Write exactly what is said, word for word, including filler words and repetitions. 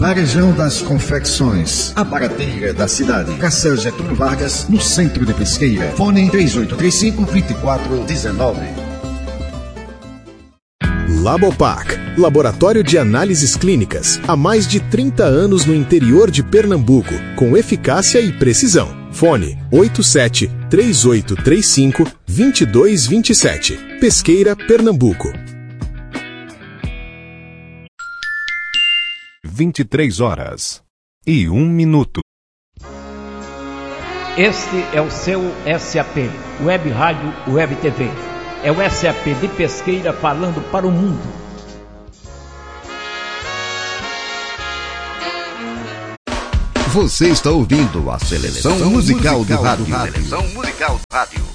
Varejão das Confecções, a barateira da cidade. Cacel Getúlio Vargas, no centro de Pesqueira. Fone três oito três cinco, dois quatro um nove. Labopac, Laboratório de Análises Clínicas, há mais de trinta anos no interior de Pernambuco, com eficácia e precisão. Fone oito sete três oito três cinco, dois dois dois sete. Pesqueira, Pernambuco. vinte e três horas e um minuto. Este é o seu S A P, Web Rádio Web T V. É o S A P de Pesqueira falando para o mundo. Você está ouvindo a seleção, seleção musical, musical do rádio. Seleção musical do rádio.